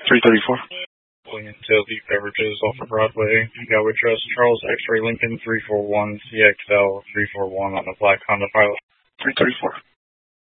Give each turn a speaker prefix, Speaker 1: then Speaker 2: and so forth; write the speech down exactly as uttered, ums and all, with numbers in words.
Speaker 1: three thirty-four.
Speaker 2: William Tilby Beverages off of Broadway. Galway Trust, Charles X-Ray Lincoln three four one C X L three four one on the black Honda Pilot.
Speaker 1: three thirty-four.